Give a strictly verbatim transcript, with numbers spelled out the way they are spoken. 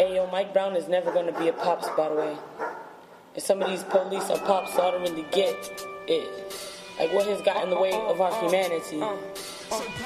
Hey, yo, Mike Brown is never going to be a pops, by the way. If some of these police are pops, so I don't really get it. Like, what has got in the way of our humanity?